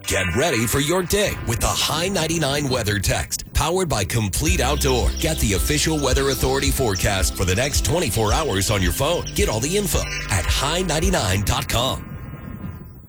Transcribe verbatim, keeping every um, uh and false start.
Get ready for your day with the High ninety-nine Weather Text. Powered by Complete Outdoor. Get the official Weather Authority forecast for the next twenty-four hours on your phone. Get all the info at high ninety-nine dot com.